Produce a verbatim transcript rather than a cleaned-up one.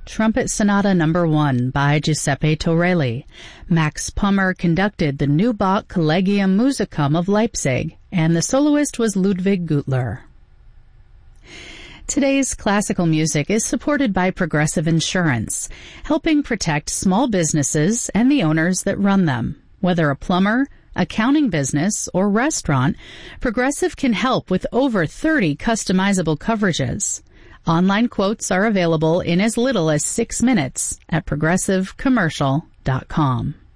Trumpet Sonata Number one by Giuseppe Torelli. Max Pummer conducted the Neubach Collegium Musicum of Leipzig, and the soloist was Ludwig Gutler. Today's classical music is supported by Progressive Insurance, helping protect small businesses and the owners that run them. Whether a plumber, accounting business, or restaurant, Progressive can help with over thirty customizable coverages. Online quotes are available in as little as six minutes at progressive commercial dot com.